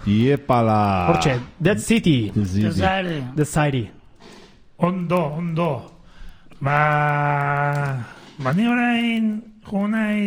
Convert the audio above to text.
Iepala. Hortxe, Dead City. The City. Ondo. Ba ni orain,